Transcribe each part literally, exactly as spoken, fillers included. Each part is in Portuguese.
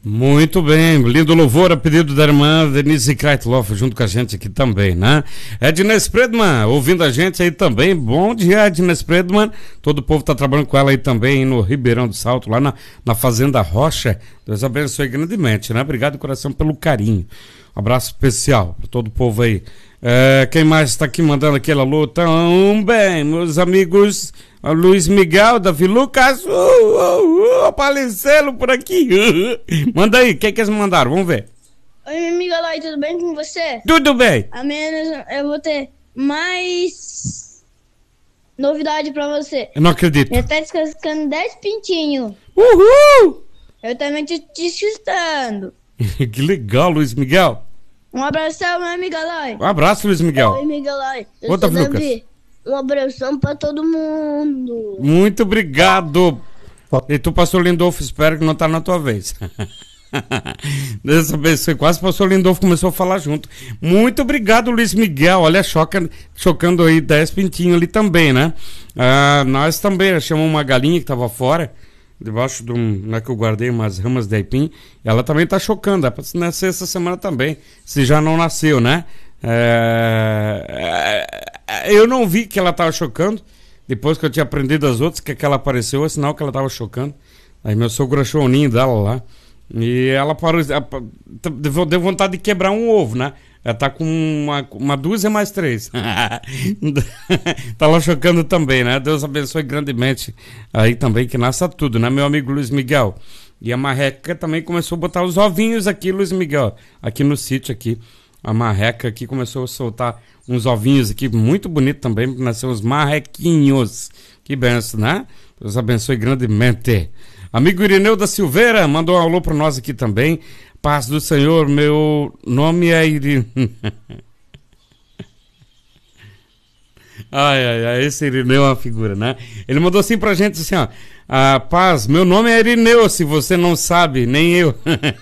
Muito bem, lindo louvor a pedido da irmã Denise Kreitloff, junto com a gente aqui também, né? Edna Spredman, ouvindo a gente aí também. Bom dia, Edna Spredman. Todo o povo tá trabalhando com ela aí também no Ribeirão do Salto, lá na, na Fazenda Rocha. Deus abençoe grandemente, né? Obrigado de coração pelo carinho. Um abraço especial para todo o povo aí. É, quem mais está aqui mandando aquele alô? Tão bem, meus amigos. O Luiz Miguel, Davi Lucas, uh, uh, uh, aparecendo por aqui. Uh, manda aí, o que, que eles mandaram? Vamos ver. Oi, amiga Eloy, tudo bem com você? Tudo bem. Amanhã eu vou ter mais novidade pra você. Eu não acredito. Já tá descascando dez pintinhos. Uhul! Eu também te descastando. Que legal, Luiz Miguel. Um abração, meu amigo Eloy. Um abraço, Luiz Miguel. Oi, amiga Eloy. Ô, Davi Lucas. Um abração pra todo mundo. Muito obrigado. E tu, pastor Lindolfo, espero que não tá na tua vez. Dessa vez, quase o pastor Lindolfo começou a falar junto. Muito obrigado, Luiz Miguel. Olha, choca, chocando aí dez pintinhos ali também, né? Ah, nós também achamos uma galinha que tava fora, debaixo de um, né, que eu guardei umas ramas de aipim. Ela também tá chocando. É pra nascer essa semana também, se já não nasceu, né? É, é, eu não vi que ela tava chocando. Depois que eu tinha aprendido as outras, que, que ela apareceu, é sinal que ela tava chocando. Aí meu sogro achou o ninho dela lá. E ela parou. Deu, deu vontade de quebrar um ovo, né? Ela tá com uma, uma dúzia mais três. Tá lá chocando também, né? Deus abençoe grandemente. Aí também que nasça tudo, né? Meu amigo Luiz Miguel. E a marreca também começou a botar os ovinhos aqui, Luiz Miguel. Aqui no sítio aqui. A marreca aqui começou a soltar uns ovinhos aqui, muito bonito também, nasceu uns marrequinhos. Que benção, né? Deus abençoe grandemente. Amigo Irineu da Silveira mandou um alô para nós aqui também. Paz do Senhor, meu nome é Irineu. Ai, ai, ai, esse Irineu é uma figura, né? Ele mandou assim pra gente, assim, ó. Ah, paz, meu nome é Irineu, se você não sabe, nem eu.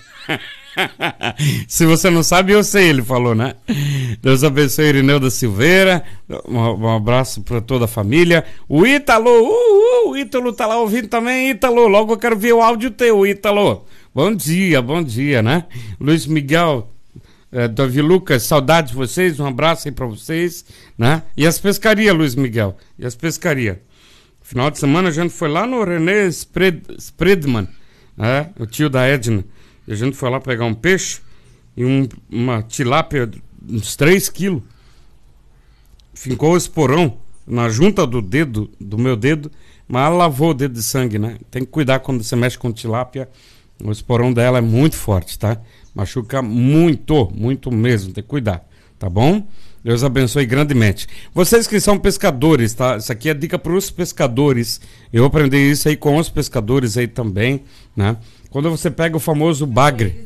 Se você não sabe, eu sei, ele falou, né? Deus abençoe Irineu da Silveira. Um, um abraço para toda a família. O Ítalo, uh, uh, o Ítalo tá lá ouvindo também, Ítalo. Logo eu quero ver o áudio teu, Ítalo. Bom dia, bom dia, né? Luiz Miguel, eh, Davi Lucas, saudade de vocês, um abraço aí para vocês, né? E as pescarias, Luiz Miguel, e as pescarias. Final de semana a gente foi lá no René Spred, Spredman, né? O tio da Edna. A gente foi lá pegar um peixe e um, uma tilápia, uns três quilos. Fincou o esporão na junta do dedo, do meu dedo, mas ela lavou o dedo de sangue, né? Tem que cuidar quando você mexe com tilápia. O esporão dela é muito forte, tá? Machuca muito, muito mesmo. Tem que cuidar, tá bom? Deus abençoe grandemente. Vocês que são pescadores, tá? Isso aqui é dica para os pescadores. Eu aprendi isso aí com os pescadores aí também, né? Quando você pega o famoso bagre.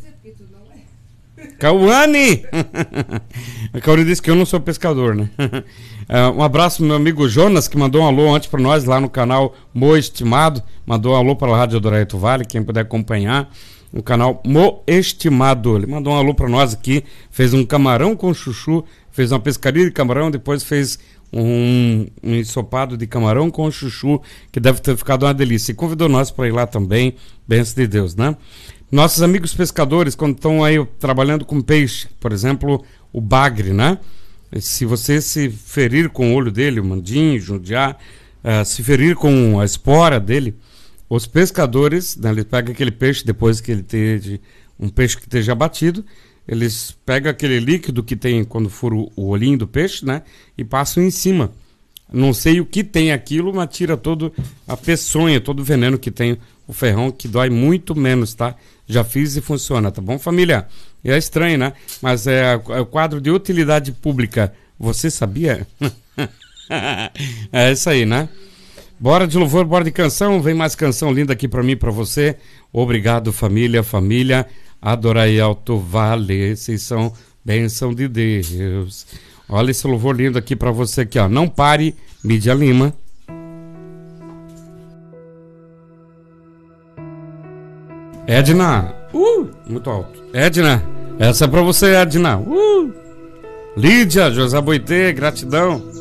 Cauane! A Cauane disse que eu não sou pescador, né? Uh, um abraço pro meu amigo Jonas, que mandou um alô antes para nós lá no canal Mo Estimado. Mandou um alô para a Rádio Doraito Vale, quem puder acompanhar. O canal Mo Estimado. Ele mandou um alô para nós aqui. Fez um camarão com chuchu. Fez uma pescaria de camarão. Depois fez um, um ensopado de camarão com chuchu, que deve ter ficado uma delícia. E convidou nós para ir lá também. Bênção de Deus, né? Nossos amigos pescadores, quando estão aí trabalhando com peixe, por exemplo, o bagre, né? Se você se ferir com o olho dele, o mandinho, judiar, uh, se ferir com a espora dele, os pescadores, né, eles pegam aquele peixe depois que ele teve um peixe que esteja abatido, eles pegam aquele líquido que tem quando for o, o olhinho do peixe, né? E passam em cima. Não sei o que tem aquilo, mas tira todo a peçonha, todo o veneno que tem o ferrão, que dói muito menos, tá? Já fiz e funciona, tá bom, família? É estranho, né? Mas é, é o quadro de utilidade pública. Você sabia? É isso aí, né? Bora de louvor, bora de canção. Vem mais canção linda aqui pra mim e pra você. Obrigado, família, família. Adorai Alto Vale. Vocês são bênção de Deus. Olha esse louvor lindo aqui pra você aqui, ó. Não pare, Mídia Lima. Edna. Uh, muito alto. Edna. Essa é pra você, Edna. Uh. Lídia, José Boitê, gratidão.